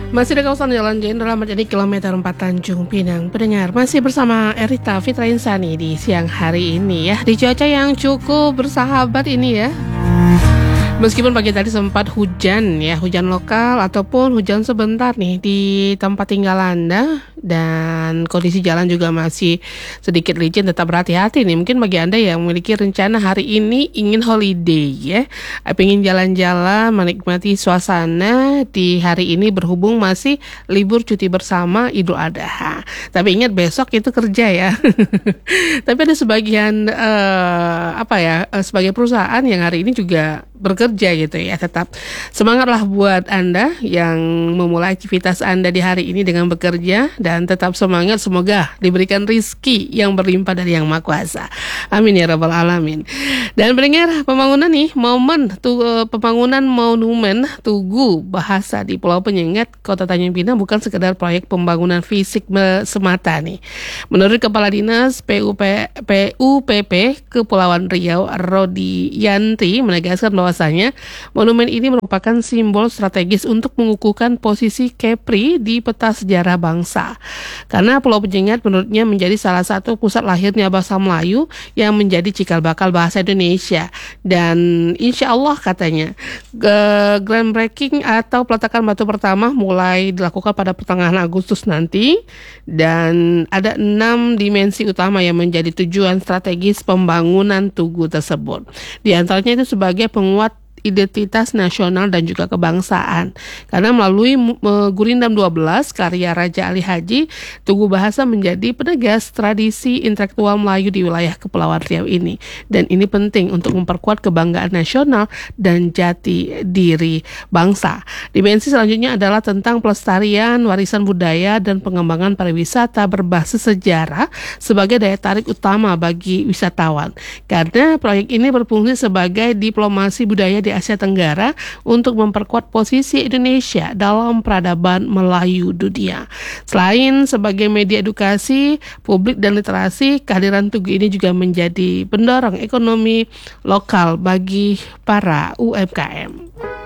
Masih di kawasan Jalan Jenderal Ahmad Yani kilometer 4 Tanjung Pinang. Pendengar, masih bersama Erita Fitra Insani di siang hari ini ya. Di cuaca yang cukup bersahabat ini ya. Meskipun pagi tadi sempat hujan ya, hujan lokal ataupun hujan sebentar nih di tempat tinggal Anda, dan kondisi jalan juga masih sedikit licin, tetap berhati-hati nih. Mungkin bagi Anda yang memiliki rencana hari ini ingin holiday ya, pengen jalan-jalan menikmati suasana di hari ini berhubung masih libur cuti bersama Idul Adha. Tapi ingat besok itu kerja ya. Tapi ada sebagian sebagai perusahaan yang hari ini juga bekerja gitu ya. Tetap semangatlah buat Anda yang memulai aktivitas Anda di hari ini dengan bekerja, dan tetap semangat, semoga diberikan rizki yang berlimpah dari Yang Maha Kuasa. Amin ya rabbal alamin. Dan pendengar, pembangunan monumen Tugu Bahasa di Pulau Penyengat, Kota Tanjung Pinang bukan sekedar proyek pembangunan fisik semata nih. Menurut Kepala Dinas PUPP Kepulauan Riau, Rodi Yanti, menegaskan bahwasanya monumen ini merupakan simbol strategis untuk mengukuhkan posisi Kepri di peta sejarah bangsa. Karena Pulau Penyengat menurutnya menjadi salah satu pusat lahirnya bahasa Melayu yang menjadi cikal bakal bahasa Indonesia. Dan insya Allah katanya groundbreaking atau peletakan batu pertama mulai dilakukan pada pertengahan Agustus nanti, dan ada 6 dimensi utama yang menjadi tujuan strategis pembangunan tugu tersebut. Di antaranya itu sebagai penguat identitas nasional dan juga kebangsaan. Karena melalui Gurindam 12 karya Raja Ali Haji, Tugu Bahasa menjadi penegas tradisi intelektual Melayu di wilayah Kepulauan Riau ini. Dan ini penting untuk memperkuat kebanggaan nasional dan jati diri bangsa. Dimensi selanjutnya adalah tentang pelestarian warisan budaya dan pengembangan pariwisata berbasis sejarah sebagai daya tarik utama bagi wisatawan. Karena proyek ini berfungsi sebagai diplomasi budaya di Asia Tenggara untuk memperkuat posisi Indonesia dalam peradaban Melayu dunia. Selain sebagai media edukasi publik dan literasi, kehadiran Tugu ini juga menjadi pendorong ekonomi lokal bagi para UMKM.